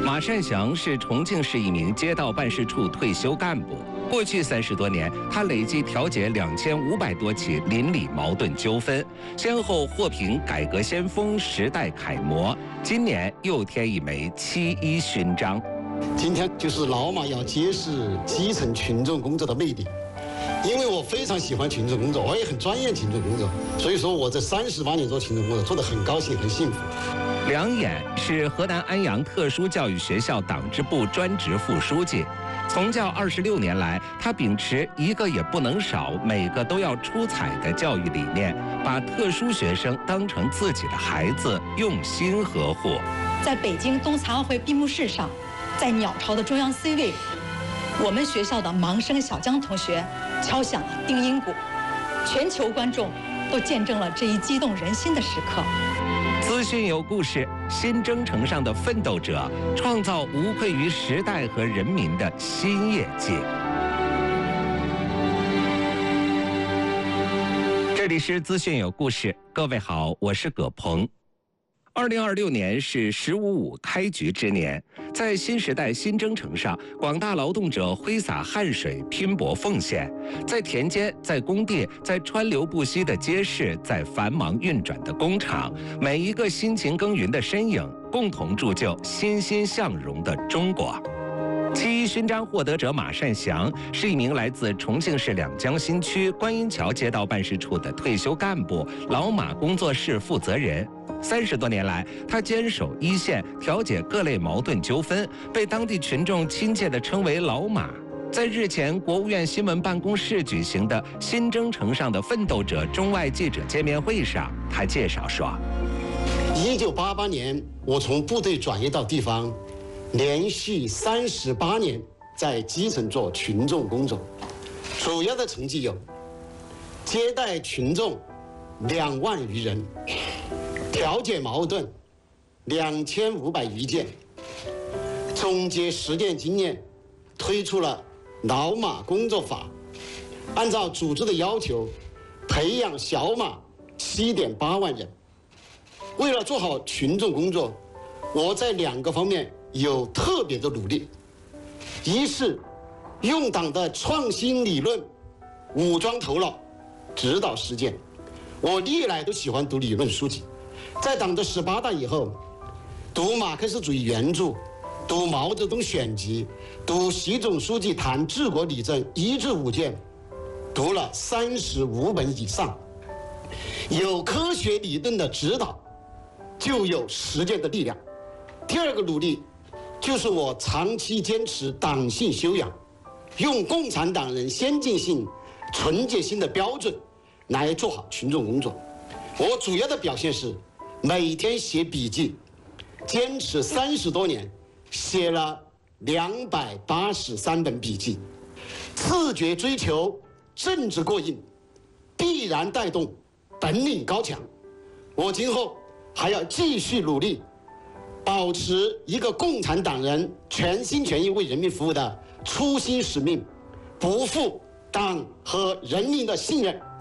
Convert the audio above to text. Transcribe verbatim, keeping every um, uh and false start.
马善祥是重庆市一名街道办事处退休干部。过去三十多年，他累计调解两千五百多起邻里矛盾纠纷，先后获评改革先锋、时代楷模。今年又添一枚七一勋章。 今天就是老马要揭示基层群众工作的魅力。因为我非常喜欢群众工作，我也很专业群众工作，所以说我这三十八年做群众工作，做得很高兴、很幸福。 梁衍是河南安阳特殊教育学校党支部专职副书记，从教二十六年来，他秉持一个也不能少、每个都要出彩的教育理念，把特殊学生当成自己的孩子，用心呵护。 在北京冬残奥会闭幕式上，在鸟巢的中央 C 位，我们学校的盲生小江同学敲响了定音鼓，全球观众都见证了这一激动人心的时刻。 资讯有故事，新征程上的奋斗者，创造无愧于时代和人民的新业绩。这里是资讯有故事，各位好，我是葛鹏。二零二六年是“十五五”开局之年，在新时代新征程上，广大劳动者挥洒汗水、拼搏奉献，在田间、在工地、在川流不息的街市、在繁忙运转的工厂，每一个辛勤耕耘的身影，共同铸就欣欣向荣的中国。七一勋章获得者马善祥是一名来自重庆市两江新区观音桥街道办事处的退休干部、老马工作室负责人。三十多年来，他坚守一线，调解各类矛盾纠纷，被当地群众亲切地称为“老马”。在日前国务院新闻办公室举行的新征程上的奋斗者中外记者见面会上，他介绍说：“ 一九八八年，我从部队转业到地方，连续三十八年在基层做群众工作，主要的成绩有：接待群众两万余人。”调解矛盾两千五百余件，总结实践经验，推出了老马工作法，按照组织的要求，培养小马七点八万人。为了做好群众工作，我在两个方面有特别的努力：一是用党的创新理论武装头脑，指导实践。我历来都喜欢读理论书籍。在党的十八大以后，读马克思主义原著，读毛泽东选集，读习总书记谈治国理政一至五卷，读了三十五本以上。有科学理论的指导，就有实践的力量。第二个努力，就是我长期坚持党性修养，用共产党人先进性、纯洁性的标准来做好群众工作。我主要的表现是每天写笔记，坚持三十多年，写了两百八十三本笔记。自觉追求政治过硬，必然带动本领高强。我今后还要继续努力，保持一个共产党人全心全意为人民服务的初心使命，不负党和人民的信任。